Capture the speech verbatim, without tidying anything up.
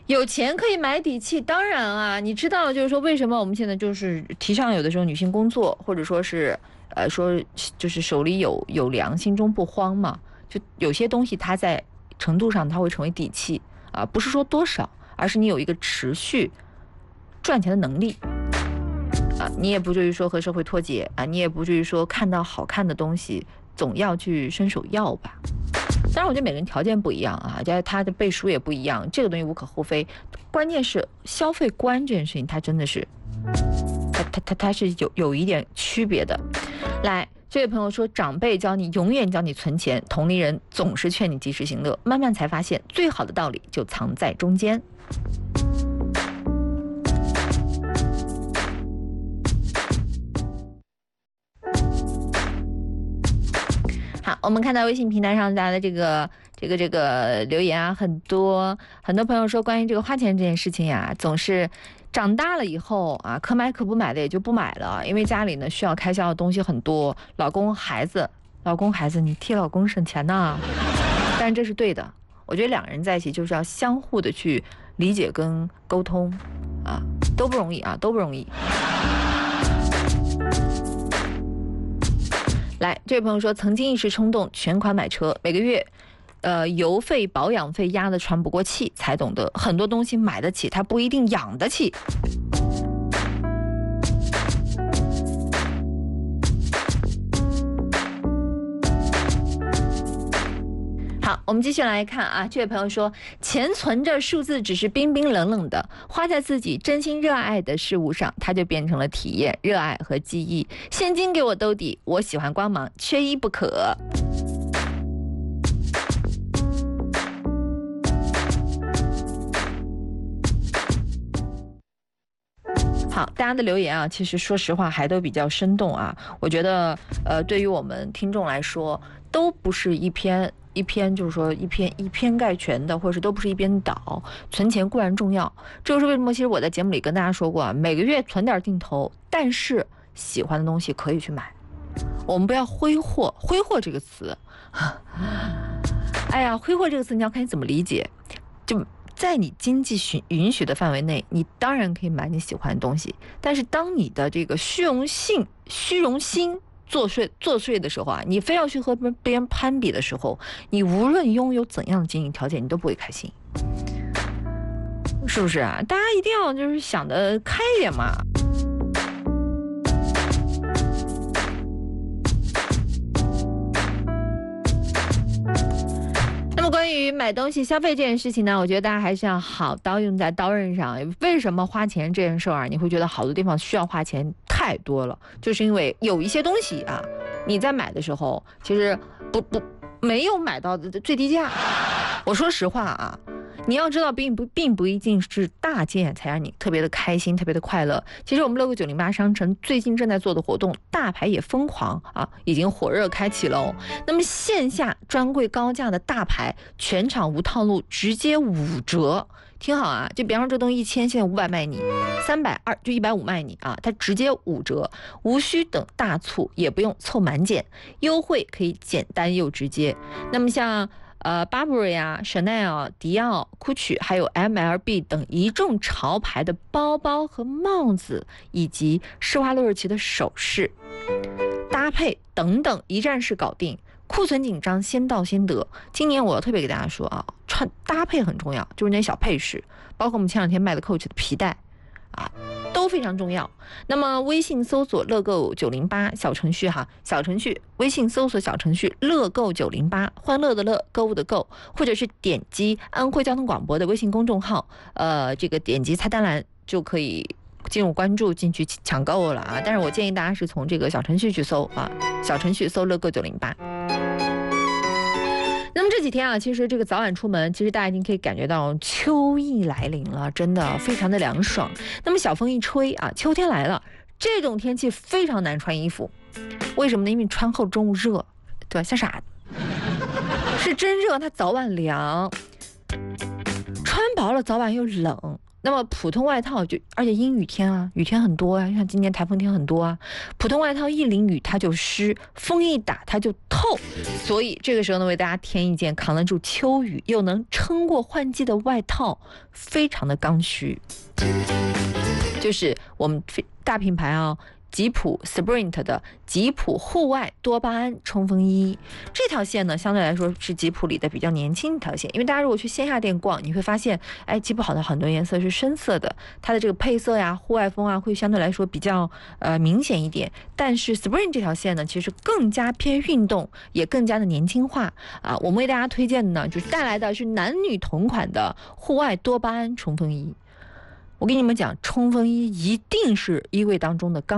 有钱可以买底气，当然啊，你知道，就是说为什么我们现在就是提倡有的时候女性工作，或者说是呃说就是手里有有粮，心中不慌嘛。就有些东西它在程度上它会成为底气啊，不是说多少，而是你有一个持续赚钱的能力啊，你也不至于说和社会脱节啊，你也不至于说看到好看的东西总要去伸手要吧。当然，我觉得每个人条件不一样啊，加他的背书也不一样，这个东西无可厚非。关键是消费观这件事情，它真的是，它它它它是有有一点区别的。来，这位朋友说，长辈教你永远教你存钱，同龄人总是劝你及时行乐，慢慢才发现最好的道理就藏在中间。好，我们看到微信平台上大家的这个这个这个留言啊，很多很多朋友说，关于这个花钱这件事情呀，总是长大了以后啊，可买可不买的也就不买了，因为家里呢需要开销的东西很多，老公孩子，老公孩子，你替老公省钱呐，但是这是对的，我觉得两个人在一起就是要相互的去理解跟沟通啊，都不容易啊，都不容易。来，这位朋友说，曾经一时冲动全款买车，每个月呃油费保养费压得喘不过气，才懂得很多东西买得起它不一定养得起。好，我们继续来看啊，这位朋友说，钱存着，数字只是冰冰冷冷的，花在自己真心热爱的事物上，它就变成了体验、热爱和记忆。现金给我兜底，我喜欢光芒，缺一不可。好，大家的留言啊，其实说实话还都比较生动啊。我觉得，呃，对于我们听众来说，都不是一篇一篇，就是说一篇一篇概全的，或者是都不是一边倒。存钱固然重要，这就是为什么其实我在节目里跟大家说过啊，每个月存点定投，但是喜欢的东西可以去买。我们不要挥霍，挥霍这个词，哎呀，挥霍这个词你要看你怎么理解，就。在你经济允许的范围内，你当然可以买你喜欢的东西。但是当你的这个虚荣性、虚荣心作祟作祟的时候啊，你非要去和别人攀比的时候，你无论拥有怎样的经济条件，你都不会开心，是不是啊？大家一定要就是想得开一点嘛。关于买东西消费这件事情呢，我觉得大家还是要好刀用在刀刃上。为什么花钱这件事儿啊，你会觉得好多地方需要花钱太多了，就是因为有一些东西啊，你在买的时候其实不不没有买到的最低价。我说实话啊，你要知道并不并不一定是大件才让你特别的开心特别的快乐。其实我们乐购九零八商城最近正在做的活动，大牌也疯狂啊，已经火热开启了哦。那么线下专柜高价的大牌，全场无套路，直接五折。听好啊，就比方说这东西一千，现在五百卖你，三百二就一百五卖你啊，它直接五折，无需等大促，也不用凑满减，优惠可以简单又直接。那么像呃 Burberry 啊、Chanel、迪奥、Gucci 还有 M L B 等一众潮牌的包包和帽子，以及施华洛世奇的首饰搭配等等，一站式搞定。库存紧张，先到先得。今年我要特别给大家说啊，穿搭配很重要，就是那些小配饰，包括我们前两天卖的 Coach 的皮带啊，都非常重要。那么微信搜索乐购九零八小程序哈，小程序微信搜索小程序乐购九零八，欢乐的乐，购物的购，或者是点击安徽交通广播的微信公众号，呃，这个点击菜单栏就可以进入关注进去抢购了啊。但是我建议大家是从这个小程序去搜啊，小程序搜乐购九零八。那么这几天啊，其实这个早晚出门，其实大家已经可以感觉到秋意来临了，真的非常的凉爽。那么小风一吹啊，秋天来了，这种天气非常难穿衣服，为什么呢？因为穿后中午热，对吧？像啥？是真热，它早晚凉，穿薄了早晚又冷。那那么普通外套就，而且阴雨天啊，雨天很多啊，像今年台风天很多啊，普通外套一淋雨它就湿，风一打它就透，所以这个时候呢，为大家添一件扛得住秋雨又能撑过换季的外套，非常的刚需。就是我们大品牌啊，吉普 Sprint 的吉普户外多巴胺冲锋衣，这条线呢相对来说是吉普里的比较年轻一条线，因为大家如果去线下店逛，你会发现，哎，吉普好的很多颜色是深色的，它的这个配色呀、户外风啊，会相对来说比较呃明显一点。但是 Sprint 这条线呢，其实更加偏运动，也更加的年轻化啊。我们为大家推荐的呢，就是带来的是男女同款的户外多巴胺冲锋衣。我跟你们讲，冲锋衣一定是衣柜当中的刚